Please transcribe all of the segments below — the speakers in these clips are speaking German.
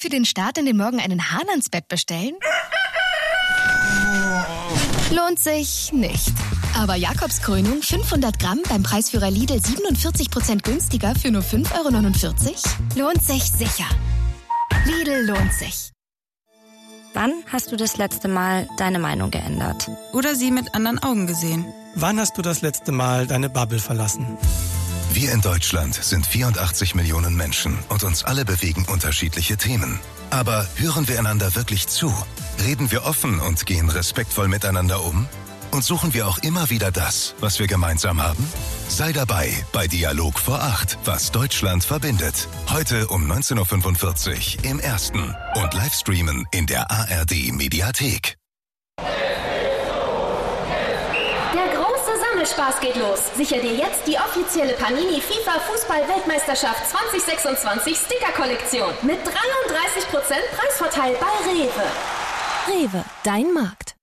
für den Start in den Morgen einen Hahn ans Bett bestellen? Lohnt sich nicht. Aber Jakobskrönung 500 Gramm beim Preisführer Lidl 47% günstiger für nur 5,49 €? Lohnt sich sicher. Lidl lohnt sich. Wann hast du das letzte Mal deine Meinung geändert? Oder sie mit anderen Augen gesehen? Wann hast du das letzte Mal deine Bubble verlassen? Wir in Deutschland sind 84 Millionen Menschen und uns alle bewegen unterschiedliche Themen. Aber hören wir einander wirklich zu? Reden wir offen und gehen respektvoll miteinander um? Und suchen wir auch immer wieder das, was wir gemeinsam haben? Sei dabei bei Dialog vor 8, was Deutschland verbindet. Heute um 19:45 Uhr im Ersten und Livestreamen in der ARD-Mediathek. Der große Sammelspaß geht los. Sicher dir jetzt die offizielle Panini FIFA Fußball-Weltmeisterschaft 2026 Sticker-Kollektion mit 33% Preisvorteil bei Rewe. Rewe, dein Markt.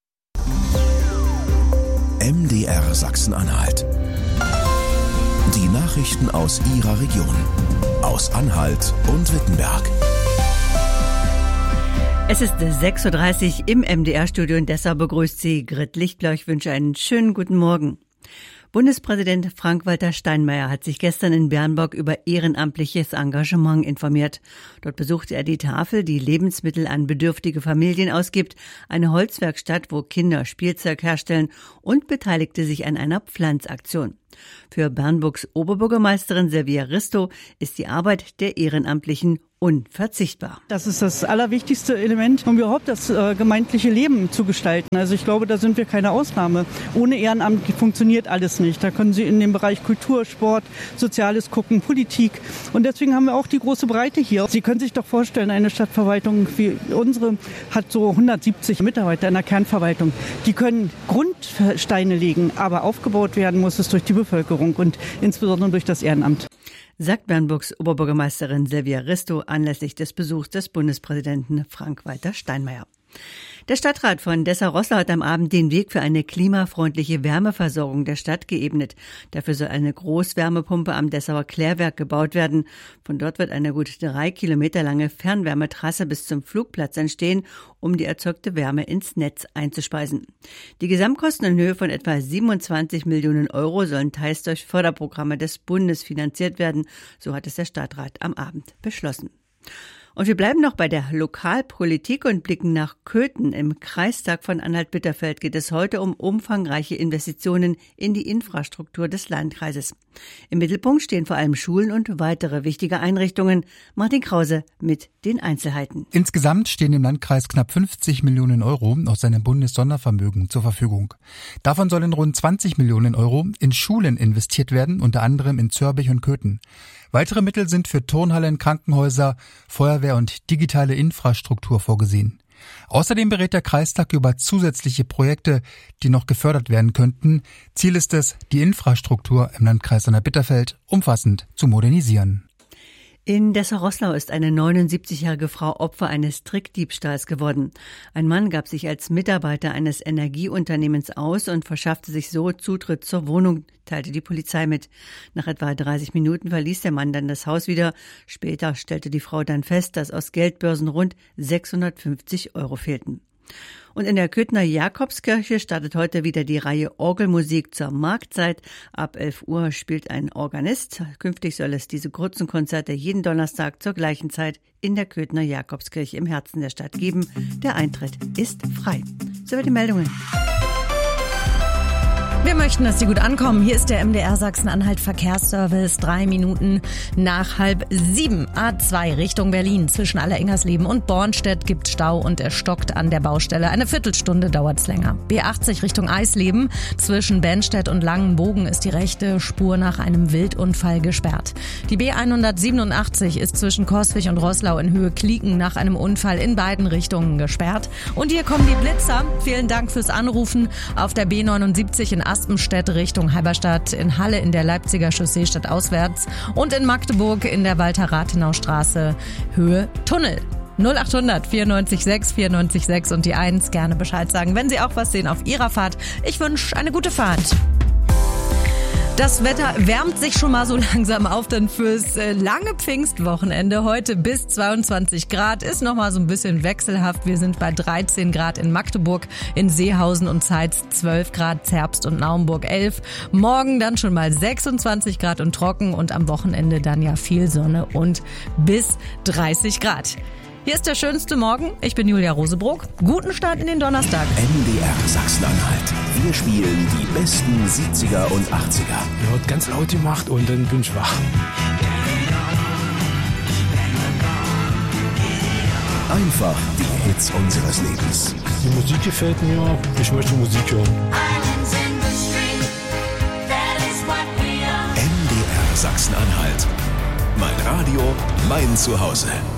MDR Sachsen-Anhalt. Die Nachrichten aus Ihrer Region. Aus Anhalt und Wittenberg. Es ist 6:30 Uhr im MDR-Studio in Dessau, begrüßt Sie Grit Lichtblau. Ich wünsche einen schönen guten Morgen. Bundespräsident Frank-Walter Steinmeier hat sich gestern in Bernburg über ehrenamtliches Engagement informiert. Dort besuchte er die Tafel, die Lebensmittel an bedürftige Familien ausgibt, eine Holzwerkstatt, wo Kinder Spielzeug herstellen, und beteiligte sich an einer Pflanzaktion. Für Bernburgs Oberbürgermeisterin Silvia Risto ist die Arbeit der Ehrenamtlichen unverzichtbar. Das ist das allerwichtigste Element, um überhaupt das gemeindliche Leben zu gestalten. Also ich glaube, da sind wir keine Ausnahme. Ohne Ehrenamt funktioniert alles nicht. Da können Sie in dem Bereich Kultur, Sport, Soziales gucken, Politik. Und deswegen haben wir auch die große Breite hier. Sie können sich doch vorstellen, eine Stadtverwaltung wie unsere hat so 170 Mitarbeiter in der Kernverwaltung. Die können Grundsteine legen, aber aufgebaut werden muss es durch die Bevölkerung und insbesondere durch das Ehrenamt. Sagt Bernburgs Oberbürgermeisterin Silvia Risto anlässlich des Besuchs des Bundespräsidenten Frank-Walter Steinmeier. Der Stadtrat von Dessau-Rosslau hat am Abend den Weg für eine klimafreundliche Wärmeversorgung der Stadt geebnet. Dafür soll eine Großwärmepumpe am Dessauer Klärwerk gebaut werden. Von dort wird eine gut 3 Kilometer lange Fernwärmetrasse bis zum Flugplatz entstehen, um die erzeugte Wärme ins Netz einzuspeisen. Die Gesamtkosten in Höhe von etwa 27 Millionen € sollen teils durch Förderprogramme des Bundes finanziert werden. So hat es der Stadtrat am Abend beschlossen. Und wir bleiben noch bei der Lokalpolitik und blicken nach Köthen. Im Kreistag von Anhalt-Bitterfeld geht es heute um umfangreiche Investitionen in die Infrastruktur des Landkreises. Im Mittelpunkt stehen vor allem Schulen und weitere wichtige Einrichtungen. Martin Krause mit den Einzelheiten. Insgesamt stehen dem Landkreis knapp 50 Millionen € aus seinem Bundessondervermögen zur Verfügung. Davon sollen rund 20 Millionen € in Schulen investiert werden, unter anderem in Zörbich und Köthen. Weitere Mittel sind für Turnhallen, Krankenhäuser, Feuerwehr und digitale Infrastruktur vorgesehen. Außerdem berät der Kreistag über zusätzliche Projekte, die noch gefördert werden könnten. Ziel ist es, die Infrastruktur im Landkreis Anhalt-Bitterfeld umfassend zu modernisieren. In Dessau-Rosslau ist eine 79-jährige Frau Opfer eines Trickdiebstahls geworden. Ein Mann gab sich als Mitarbeiter eines Energieunternehmens aus und verschaffte sich so Zutritt zur Wohnung, teilte die Polizei mit. Nach etwa 30 Minuten verließ der Mann dann das Haus wieder. Später stellte die Frau dann fest, dass aus Geldbörsen rund 650 € fehlten. Und in der Köthener Jakobskirche startet heute wieder die Reihe Orgelmusik zur Marktzeit. Ab 11 Uhr spielt ein Organist. Künftig soll es diese kurzen Konzerte jeden Donnerstag zur gleichen Zeit in der Köthener Jakobskirche im Herzen der Stadt geben. Der Eintritt ist frei. Soweit die Meldungen. Wir möchten, dass Sie gut ankommen. Hier ist der MDR Sachsen-Anhalt Verkehrsservice. 3 Minuten nach 6:30. A2 Richtung Berlin. Zwischen Allerengersleben und Bornstedt gibt Stau und er stockt an der Baustelle. Eine Viertelstunde dauert's länger. B80 Richtung Eisleben. Zwischen Bennstedt und Langenbogen ist die rechte Spur nach einem Wildunfall gesperrt. Die B187 ist zwischen Coswig und Roßlau in Höhe Klieken nach einem Unfall in beiden Richtungen gesperrt. Und hier kommen die Blitzer. Vielen Dank fürs Anrufen. Auf der B79 in Aspenstedt Richtung Halberstadt, in Halle in der Leipziger Chaussee stadtauswärts und in Magdeburg in der Walter-Rathenau-Straße Höhe Tunnel. 0800 94 6 94 6 und die 1. Gerne Bescheid sagen, wenn Sie auch was sehen auf Ihrer Fahrt. Ich wünsche eine gute Fahrt. Das Wetter wärmt sich schon mal so langsam auf dann fürs lange Pfingstwochenende. Heute bis 22 Grad, ist noch mal so ein bisschen wechselhaft. Wir sind bei 13 Grad in Magdeburg, in Seehausen und Zeitz 12 Grad, Zerbst und Naumburg 11. Morgen dann schon mal 26 Grad und trocken und am Wochenende dann ja viel Sonne und bis 30 Grad. Hier ist der schönste Morgen. Ich bin Julia Rosebrock. Guten Start in den Donnerstag. MDR Sachsen-Anhalt. Wir spielen die besten 70er und 80er. Ja, hat ganz laut gemacht und dann bin ich wach. Einfach die Hits unseres Lebens. Die Musik gefällt mir. Ich möchte Musik hören. MDR Sachsen-Anhalt. Mein Radio, mein Zuhause.